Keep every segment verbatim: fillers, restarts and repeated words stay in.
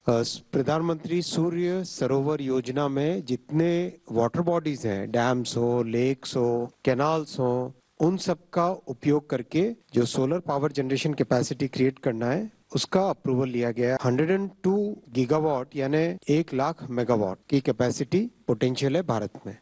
अ, प्रधानमंत्री सूर्य सरोवर योजना में जितने वाटर बॉडीज हैं, डैम्स हो, लेक्स हो, कैनाल्स हो, उन सब का उपयोग करके जो solar power generation capacity create करना है उसका अप्रूवल लिया गया है। एक सौ दो गीगावाट यानी एक लाख मेगावाट की कैपेसिटी पोटेंशियल है भारत में।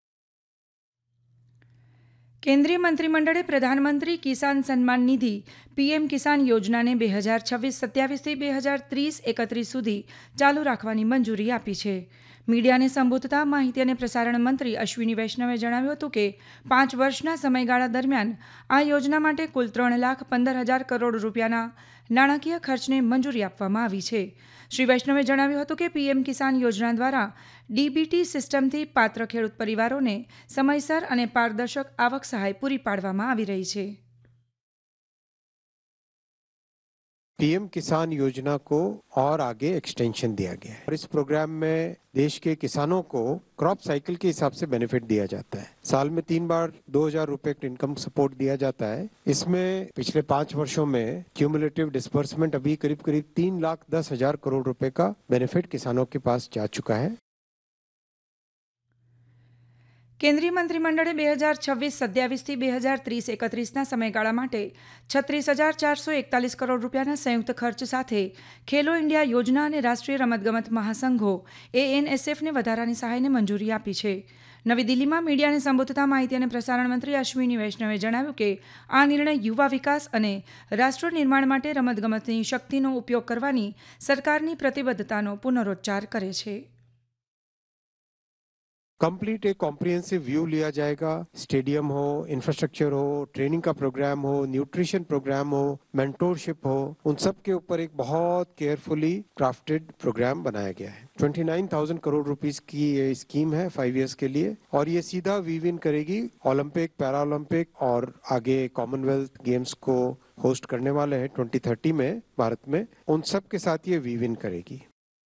કેન્દ્રીય મંત્રીમંડળે પ્રધાનમંત્રી કિસાન સન્માન નિધિ પીએમ કિસાન યોજનાને બે હજાર છવ્વીસ સત્યાવીસથી બે હજાર ત્રીસ એકત્રીસ સુધી ચાલુ રાખવાની મંજૂરી આપી છે. મીડિયાને સંબોધતા માહિતી અને પ્રસારણ મંત્રી અશ્વિની વૈષ્ણવે જણાવ્યું હતું કે પાંચ વર્ષના સમયગાળા દરમિયાન આ યોજના માટે કુલ ત્રણ લાખ પંદર હજાર કરોડ રૂપિયાના નાણાકીય ખર્ચને મંજૂરી આપવામાં આવી છે. શ્રી વૈષ્ણવે જણાવ્યું હતું કે પીએમ કિસાન યોજના દ્વારા ડીબીટી સિસ્ટમથી પાત્ર ખેડૂત પરિવારોને સમયસર અને પારદર્શક આવક સહાય પૂરી પાડવામાં આવી રહી છે. पीएम किसान योजना को और आगे एक्सटेंशन दिया गया है और इस प्रोग्राम में देश के किसानों को क्रॉप साइकिल के हिसाब से बेनिफिट दिया जाता है. साल में तीन बार दो हजार रुपए इनकम सपोर्ट दिया जाता है. इसमें पिछले पांच वर्षों में क्यूमुलेटिव डिस्बर्समेंट अभी करीब करीब तीन लाख दस हजार करोड़ रुपए का बेनिफिट किसानों के पास जा चुका है. કેન્દ્રીય મંત્રીમંડળે બે હજાર છવ્વીસ સત્યાવીસથી બે હજાર ત્રીસ એકત્રીસના સમયગાળા માટે છત્રીસ હજાર ચારસો એકતાલીસ કરોડ રૂપિયાના સંયુક્ત ખર્ચ સાથે ખેલો ઇન્ડિયા યોજના અને રાષ્ટ્રીય રમતગમત મહાસંઘો એએનએસએફને વધારાની સહાયને મંજૂરી આપી છે. નવી દિલ્હીમાં મીડિયાને સંબોધતા માહિતી અને પ્રસારણ મંત્રી અશ્વિની વૈષ્ણવે જણાવ્યું કે આ નિર્ણય યુવા વિકાસ અને રાષ્ટ્ર નિર્માણ માટે રમતગમતની શક્તિનો ઉપયોગ કરવાની સરકારની પ્રતિબદ્ધતાનો પુનરોચ્ચાર કરે છે. कंप्लीट एक कॉम्प्रिहेंसिव व्यू लिया जाएगा. स्टेडियम हो, इंफ्रास्ट्रक्चर हो, ट्रेनिंग का प्रोग्राम हो, न्यूट्रिशन प्रोग्राम हो, मेंटोरशिप हो, उन सब के ऊपर एक बहुत केयरफुली क्राफ्टेड प्रोग्राम बनाया गया है. उनतीस हज़ार करोड़ रुपीस की ये स्कीम है फाइव इयर्स के लिए और ये सीधा वीव इन करेगी ओलंपिक, पैरा ओलंपिक और आगे कॉमनवेल्थ गेम्स को होस्ट करने वाले हैं ट्वेंटी थर्टी में भारत में. उन सब के साथ ये वीव इन करेगी.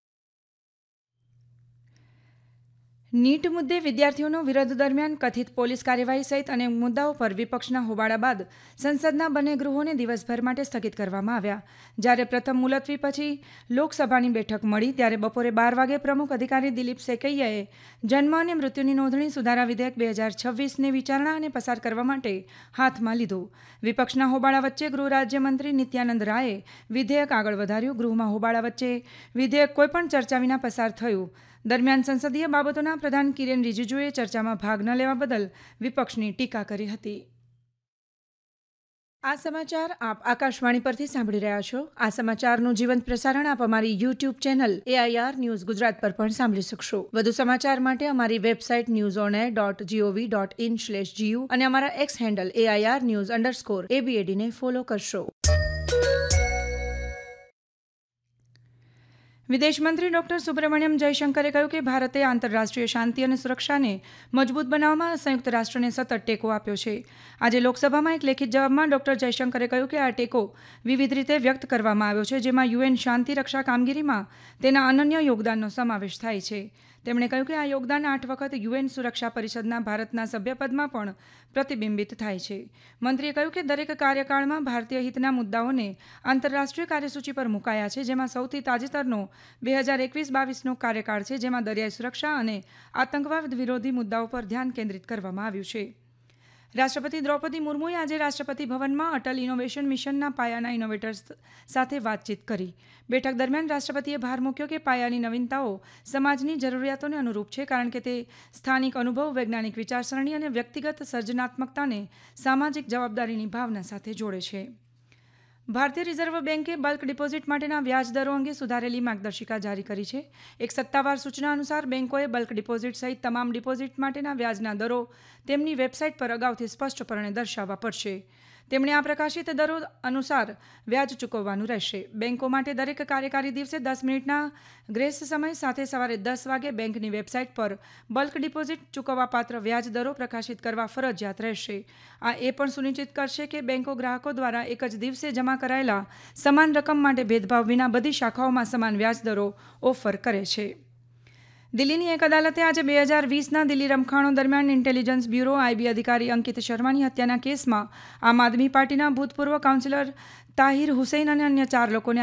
નીટ મુદ્દે વિદ્યાર્થીઓનો વિરોધ દરમિયાન કથિત પોલીસ કાર્યવાહી સહિત અનેક મુદ્દાઓ પર વિપક્ષના હોબાળા બાદ સંસદના બંને ગૃહોને દિવસભર માટે સ્થગિત કરવામાં આવ્યા. જ્યારે પ્રથમ મુલતવી પછી લોકસભાની બેઠક મળી ત્યારે બપોરે બાર વાગે પ્રમુખ અધિકારી દિલીપ સેકૈયાએ જન્મ અને મૃત્યુની નોંધણી સુધારા વિધેયક બે હજાર છવ્વીસને વિચારણા અને પસાર કરવા માટે હાથમાં લીધું. વિપક્ષના હોબાળા વચ્ચે ગૃહ રાજ્યમંત્રી નિત્યાનંદ રાયે વિધેયક આગળ વધાર્યું. ગૃહમાં હોબાળા વચ્ચે વિધેયક કોઈપણ ચર્ચા વિના પસાર થયું. દરમિયાન સંસદીય બાબતોના પ્રધાન કિરેન રિજિજુએ ચર્ચામાં ભાગ ન લેવા બદલ વિપક્ષની ટીકા કરી હતી. આ સમાચાર આપ આકાશવાણી પરથી સાંભળી રહ્યા છો. આ સમાચારનું જીવંત પ્રસારણ આપ અમારી YouTube channel AIR news Gujarat પર પણ સાંભળી શકશો. વધુ સમાચાર માટે અમારી website news on air dot GOV dot in slash GU અને અમારા x handle AIR news underscore એબીએડીને follow કરશો. વિદેશમંત્રી ડોક્ટર સુબ્રમણ્યમ જયશંકરે કહ્યું કે ભારતે આંતરરાષ્ટ્રીય શાંતિ અને સુરક્ષાને મજબૂત બનાવવામાં સંયુક્ત રાષ્ટ્રને સતત ટેકો આપ્યો છે. આજે લોકસભામાં એક લેખિત જવાબમાં ડોક્ટર જયશંકરે કહ્યું કે આ ટેકો વિવિધ રીતે વ્યક્ત કરવામાં આવ્યો છે, જેમાં યુએન શાંતિ રક્ષા કામગીરીમાં તેના અનન્ય યોગદાનનો સમાવેશ થાય છે. તેમણે કહ્યું કે આ યોગદાન આઠ વખત યુએન સુરક્ષા પરિષદના ભારતના સભ્યપદમાં પણ પ્રતિબિંબિત થાય છે. મંત્રીએ કહ્યું કે દરેક કાર્યકાળમાં ભારતીય હિતના મુદ્દાઓને આંતરરાષ્ટ્રીય કાર્યસૂચિ પર મુકાયા છે, જેમાં સૌથી તાજેતરનો બે હજાર એકવીસ બાવીસનો કાર્યકાળ છે, જેમાં દરિયાઈ સુરક્ષા અને આતંકવાદ વિરોધી મુદ્દાઓ પર ધ્યાન કેન્દ્રિત કરવામાં આવ્યું છે. રાષ્ટ્રપતિ દ્રૌપદી મુર્મુએ આજે રાષ્ટ્રપતિ ભવનમાં અટલ ઇનોવેશન મિશનના પાયાના ઇનોવેટર્સ સાથે વાતચીત કરી. બેઠક દરમિયાન રાષ્ટ્રપતિએ ભાર મૂક્યો કે પાયાની નવીનતાઓ સમાજની જરૂરિયાતોને અનુરૂપ છે, કારણ કે તે સ્થાનિક અનુભવ, વૈજ્ઞાનિક વિચારસરણી અને વ્યક્તિગત સર્જનાત્મકતાને સામાજિક જવાબદારીની ભાવના સાથે જોડે છે. ભારતીય રિઝર્વ બેન્કે બલ્ક ડિપોઝિટ માટેના વ્યાજ દરો અંગે સુધારેલી માર્ગદર્શિકા જારી કરી છે. એક સત્તાવાર સૂચના અનુસાર બેન્કોએ બલ્ક ડિપોઝિટ સહિત તમામ ડિપોઝિટ માટેના વ્યાજના દરો તેમની વેબસાઇટ પર અગાઉથી સ્પષ્ટપણે દર્શાવવા પડશે. તેમણે આ પ્રકાશિત દરો અનુસાર વ્યાજ ચૂકવવાનું રહેશે. બેન્કો માટે દરેક કાર્યકારી દિવસે દસ મિનિટના ગ્રેસ સમય સાથે સવારે દસ વાગે બેન્કની વેબસાઇટ પર બલ્ક ડિપોઝિટ ચૂકવવાપાત્ર વ્યાજ દરો પ્રકાશિત કરવા ફરજિયાત રહેશે. આ એ પણ સુનિશ્ચિત કરશે કે બેન્કો ગ્રાહકો દ્વારા એક જ દિવસે જમા કરાયેલા સમાન રકમ માટે ભેદભાવ વિના બધી શાખાઓમાં સમાન વ્યાજ દરો ઓફર કરે છે. દિલ્હીની એક અદાલતે આજે બે હજાર વીસના દિલ્હી રમખાણો દરમિયાન ઇન્ટેલિજન્સ બ્યુરો આઈબી અધિકારી અંકિત શર્માની હત્યાના કેસમાં આમ આદમી પાર્ટીના ભૂતપૂર્વ કાઉન્સિલર તાહિર હુસૈન અને અન્ય ચાર લોકોને